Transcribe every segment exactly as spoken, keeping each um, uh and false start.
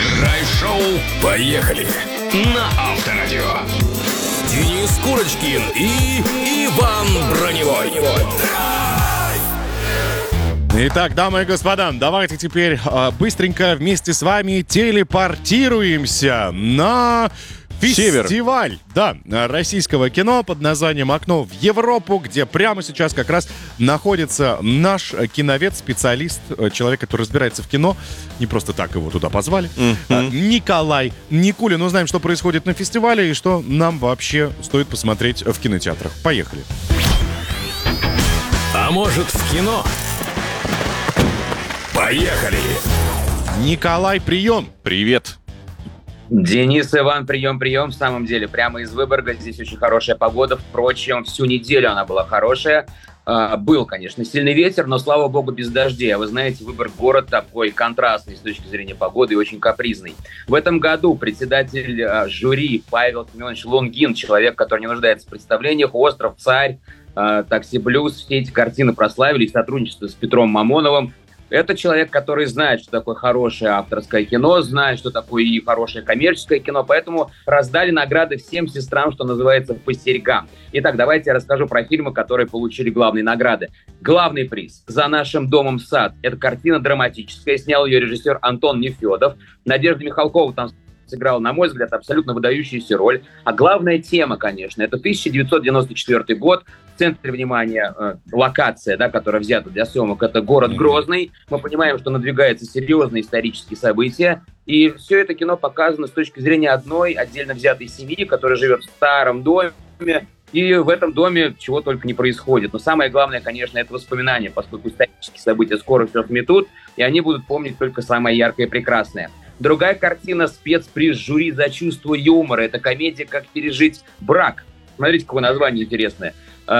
Драйв-шоу. Поехали. На Авторадио. Денис Курочкин и Иван Броневой. Итак, дамы и господа, давайте теперь э, быстренько вместе с вами телепортируемся на фестиваль, да, российского кино под названием «Окно в Европу», где прямо сейчас как раз находится наш киновед, специалист, человек, который разбирается в кино. Не просто так его туда позвали. Mm-hmm. Николай Никулин. Узнаем, что происходит на фестивале и что нам вообще стоит посмотреть в кинотеатрах. Поехали. А может, в кино? Поехали! Николай, прием! Привет! Денис, Иван, прием, прием. В самом деле, прямо из Выборга. Здесь очень хорошая погода. Впрочем, всю неделю она была хорошая. А, был, конечно, сильный ветер, но, слава богу, без дождей. А вы знаете, Выборг — город такой контрастный с точки зрения погоды и очень капризный. В этом году председатель а, жюри Павел Семенович Лунгин, человек, который не нуждается в представлениях, «Остров», «Царь», а, «Такси Блюз», все эти картины прославили, сотрудничество с Петром Мамоновым. Это человек, который знает, что такое хорошее авторское кино, знает, что такое и хорошее коммерческое кино, поэтому раздали награды всем сестрам, что называется, по серьгам. Итак, давайте я расскажу про фильмы, которые получили главные награды. Главный приз «За нашим домом сад». Это картина драматическая, снял ее режиссер Антон Нефедов. Надежда Михалкова там сыграла, на мой взгляд, абсолютно выдающуюся роль. А главная тема, конечно, это тысяча девятьсот девяносто четвёртый год. В центре внимания э, локация, да, которая взята для съемок, это город Грозный. Мы понимаем, что надвигаются серьезные исторические события. И все это кино показано с точки зрения одной отдельно взятой семьи, которая живет в старом доме. И в этом доме чего только не происходит. Но самое главное, конечно, это воспоминания, поскольку исторические события скоро все сметут, и они будут помнить только самое яркое и прекрасное. Другая картина — спецприз жюри за чувство юмора. Это комедия «Как пережить брак». Смотрите, какое название интересное.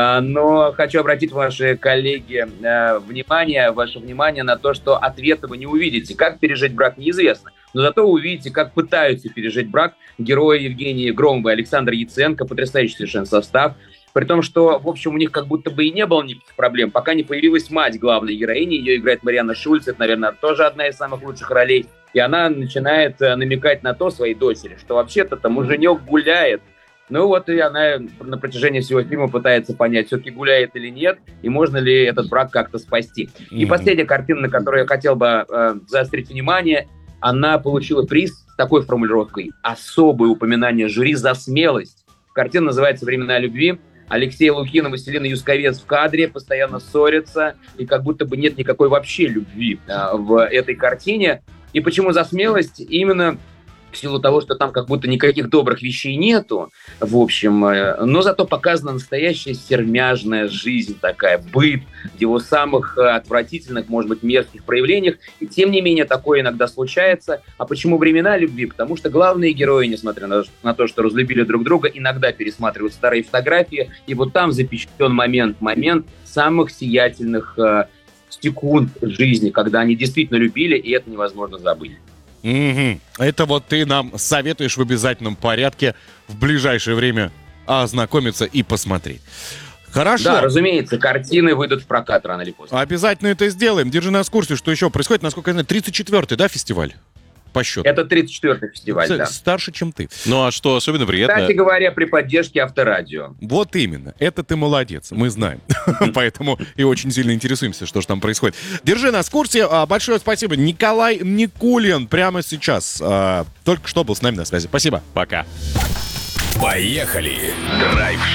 Но хочу обратить ваши коллеги внимание, ваше внимание на то, что ответа вы не увидите. Как пережить брак, неизвестно. Но зато увидите, как пытаются пережить брак герои Евгении Громовой и Александра Яценко. Потрясающий совершенно состав. При том, что, в общем, у них как будто бы и не было никаких проблем, пока не появилась мать главной героини. Ее играет Марианна Шульц. Это, наверное, тоже одна из самых лучших ролей. И она начинает намекать на то своей дочери, что вообще-то там муженек гуляет. Ну вот и она на протяжении всего фильма пытается понять, все-таки гуляет или нет, и можно ли этот брак как-то спасти. Mm-hmm. И последняя картина, на которую я хотел бы э, заострить внимание, она получила приз с такой формулировкой: «Особое упоминание жюри за смелость». Картина называется «Времена любви». Алексей Лукин и Василина Юсковец в кадре, постоянно ссорятся, и как будто бы нет никакой вообще любви э, в этой картине. И почему за смелость? Именно в силу того, что там как будто никаких добрых вещей нету, в общем, но зато показана настоящая сермяжная жизнь такая, быт в его самых отвратительных, может быть, мерзких проявлениях, и тем не менее такое иногда случается. А почему «Времена любви»? Потому что главные герои, несмотря на, на то, что разлюбили друг друга, иногда пересматривают старые фотографии, и вот там запечатлен момент, момент самых сиятельных э, секунд жизни, когда они действительно любили, и это невозможно забыть. Угу. Это вот ты нам советуешь в обязательном порядке в ближайшее время ознакомиться и посмотреть. Хорошо. Да, разумеется, картины выйдут в прокат рано или поздно. Обязательно это сделаем. Держи нас в курсе, что еще происходит. Насколько я знаю, тридцать четвёртый, да, фестиваль? По счету. Это тридцать четвёртый фестиваль, С- да. Старше, чем ты. Ну а что особенно приятно? Кстати говоря, при поддержке Авторадио. Вот именно. Это ты молодец. Мы знаем. Поэтому и очень сильно интересуемся, что же там происходит. Держи нас в курсе. Большое спасибо. Николай Никулин прямо сейчас только что был с нами на связи. Спасибо. Пока. Поехали. Драйв.